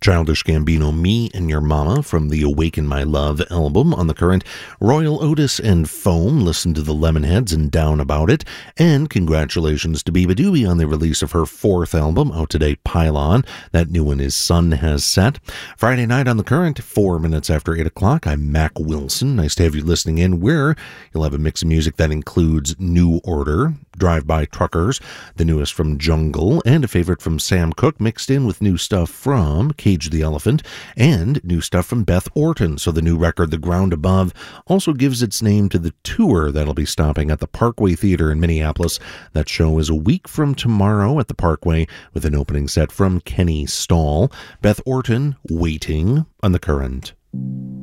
Childish Gambino, Me and Your Mama from the Awaken My Love album. On the current, Royal Otis and Foam, listen to the Lemonheads and Down About It. And congratulations to Biba Doobie on the release of her fourth album, out today, Pylon. That new one is Sun Has Set. Friday night on the current, 4 minutes after 8 o'clock, I'm Mac Wilson. Nice to have you listening in, where you'll have a mix of music that includes New Order, Drive-By Truckers, the newest from Jungle, and a favorite from Sam Cooke, mixed in with new stuff from Cage the Elephant, and new stuff from Beth Orton. So the new record, The Ground Above, also gives its name to the tour that'll be stopping at the Parkway Theater in Minneapolis. That show is a week from tomorrow at the Parkway, with an opening set from Kenny Stahl. Beth Orton, Waiting, on the current.